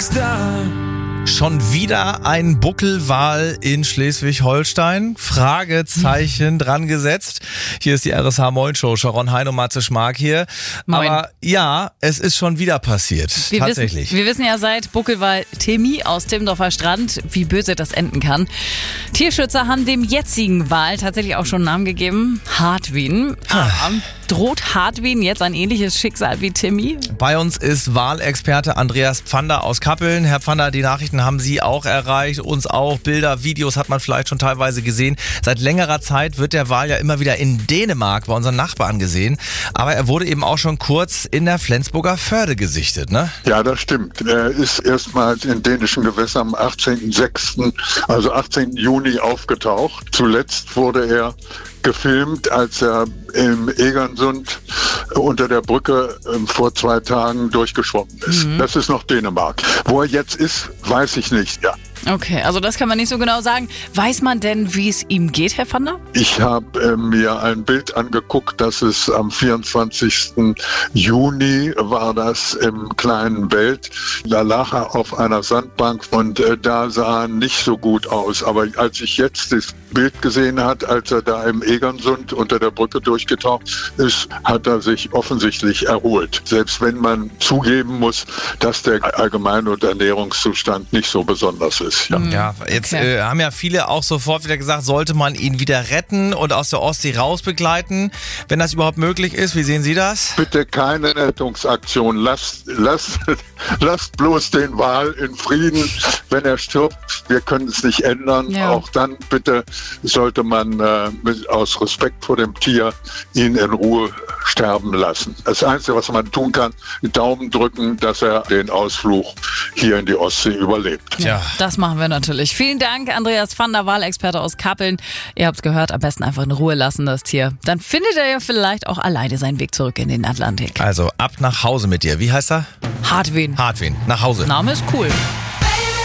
Rockstar. Schon wieder ein Buckelwal in Schleswig-Holstein? Fragezeichen dran gesetzt. Hier ist die RSH Moin Show. Sharon Hein und Matze Schmark hier. Moin. Aber ja, es ist schon wieder passiert. Tatsächlich. Wir wissen ja seit Buckelwal Temi aus Timmendorfer Strand, wie böse das enden kann. Tierschützer haben dem jetzigen Wal tatsächlich auch schon einen Namen gegeben. Hartwin. Droht Hartwin jetzt ein ähnliches Schicksal wie Timmy? Bei uns ist Walexperte Andreas Pfander aus Kappeln. Herr Pfander, die Nachrichten haben Sie auch erreicht, uns auch. Bilder, Videos hat man vielleicht schon teilweise gesehen. Seit längerer Zeit wird der Wal ja immer wieder in Dänemark bei unseren Nachbarn gesehen. Aber er wurde eben auch schon kurz in der Flensburger Förde gesichtet, ne? Ja, das stimmt. Er ist erstmals in dänischen Gewässern am 18.06., also 18. Juni aufgetaucht. Zuletzt wurde er gefilmt, als er im Egernsund unter der Brücke vor 2 Tagen durchgeschwommen ist. Das ist noch Dänemark. Wo er jetzt ist, weiß ich nicht. Ja. Okay, also das kann man nicht so genau sagen. Weiß man denn, wie es ihm geht, Herr Pfander? Ich habe mir ein Bild angeguckt, das ist am 24. Juni war das im kleinen Welt. Da lag er auf einer Sandbank und da sah er nicht so gut aus. Aber als ich jetzt das Bild gesehen habe, als er da im Egernsund unter der Brücke durchgetaucht ist, hat er sich offensichtlich erholt. Selbst wenn man zugeben muss, dass der Allgemein- und Ernährungszustand nicht so besonders ist. Ja, jetzt haben ja viele auch sofort wieder gesagt, sollte man ihn wieder retten und aus der Ostsee rausbegleiten, wenn das überhaupt möglich ist. Wie sehen Sie das? Bitte keine Rettungsaktion. Lasst bloß den Wal in Frieden. Wenn er stirbt, wir können es nicht ändern. Ja. Auch dann bitte sollte man aus Respekt vor dem Tier ihn in Ruhe sterben lassen. Das Einzige, was man tun kann, Daumen drücken, dass er den Ausflug hier in die Ostsee überlebt. Ja. Das machen wir natürlich. Vielen Dank, Andreas Pfander, Walexperte aus Kappeln. Ihr habt's gehört, am besten einfach in Ruhe lassen, das Tier. Dann findet er ja vielleicht auch alleine seinen Weg zurück in den Atlantik. Also ab nach Hause mit dir. Wie heißt er? Hartwin. Hartwin. Nach Hause. Name ist cool.